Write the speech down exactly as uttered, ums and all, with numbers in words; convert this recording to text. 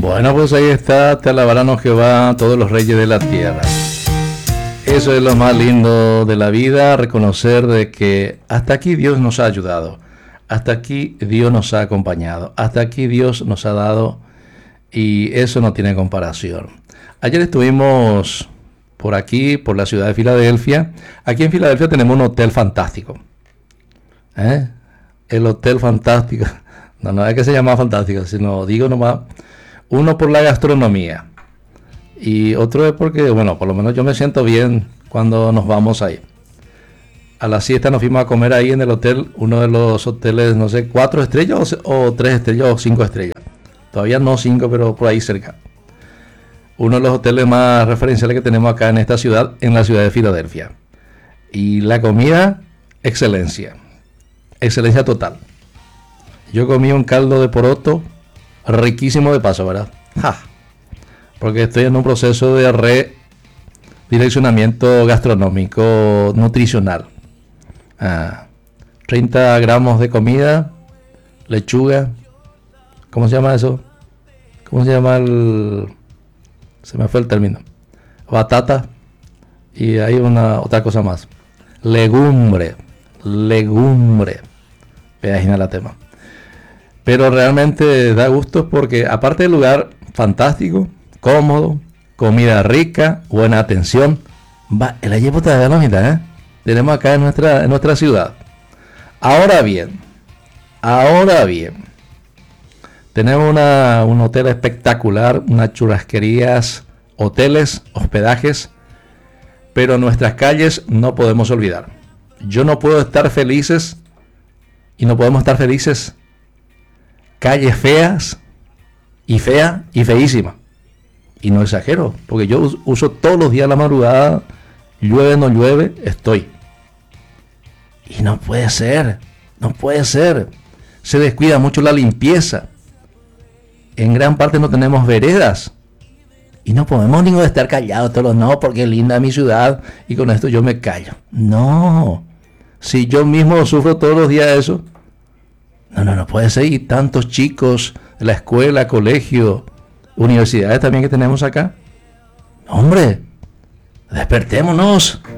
Bueno, pues ahí está, te alabarán, oh Jehová, todos los reyes de la tierra. Eso es lo más lindo de la vida, reconocer de que hasta aquí Dios nos ha ayudado, hasta aquí Dios nos ha acompañado, hasta aquí Dios nos ha dado, y eso no tiene comparación. Ayer estuvimos por aquí, por la ciudad de Filadelfia. Aquí en Filadelfia tenemos un hotel fantástico. ¿Eh? El hotel fantástico. No, no es que se llama fantástico, sino digo nomás, uno por la gastronomía. Y otro es porque, bueno, por lo menos yo me siento bien cuando nos vamos ahí. A la siesta nos fuimos a comer ahí en el hotel, uno de los hoteles, no sé, cuatro estrellas o, o tres estrellas o cinco estrellas. Todavía no cinco, pero por ahí cerca. Uno de los hoteles más referenciales que tenemos acá en esta ciudad, en la ciudad de Filadelfia. Y la comida, excelencia. Excelencia total. Yo comí un caldo de poroto riquísimo de paso, ¿verdad? ¡Ja! Porque estoy en un proceso de redireccionamiento gastronómico, nutricional. Ah, treinta gramos de comida, lechuga, ¿cómo se llama eso? ¿Cómo se llama el...? Se me fue el término. Batata, y hay una otra cosa más. Legumbre, legumbre. Imagina la tema. Pero realmente da gusto porque aparte del lugar fantástico, cómodo, comida rica, buena atención, va, el Ayepo todavía no mitad, ¿eh? Tenemos acá en nuestra, en nuestra ciudad. Ahora bien, ahora bien, tenemos una, un hotel espectacular, unas churrasquerías, hoteles, hospedajes, pero nuestras calles no podemos olvidar. Yo no puedo estar felices y no podemos estar felices. Calles feas y fea y feísima. Y no exagero, porque yo uso todos los días la madrugada, llueve no llueve, estoy. Y no puede ser, no puede ser. Se descuida mucho la limpieza. En gran parte no tenemos veredas. Y no podemos ni estar callados todos, no, porque es linda mi ciudad y con esto yo me callo. No, si yo mismo sufro todos los días eso, no, no, no puede ser. Y tantos chicos de la escuela, colegio, universidades también que tenemos acá. Hombre, despertémonos.